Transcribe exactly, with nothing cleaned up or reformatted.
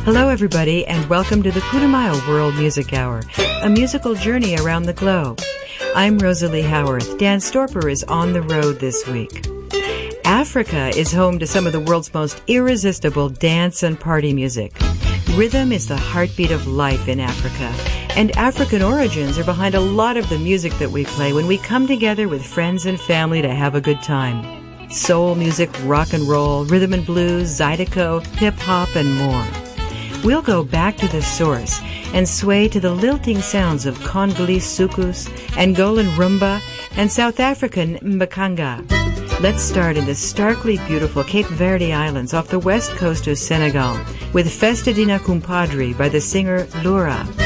Hello, everybody, and welcome to the Putumayo World Music Hour, a musical journey around the globe. I'm Rosalie Howarth. Dan Storper is on the road this week. Africa is home to some of the world's most irresistible dance and party music. Rhythm is the heartbeat of life in Africa, and African origins are behind a lot of the music that we play when we come together with friends and family to have a good time. Soul music, rock and roll, rhythm and blues, zydeco, hip-hop, and more. We'll go back to the source and sway to the lilting sounds of Congolese soukous, Angolan rumba, and South African mbakanga. Let's start in the starkly beautiful Cape Verde Islands off the west coast of Senegal with Festa Dina Kumpadri by the singer Lura.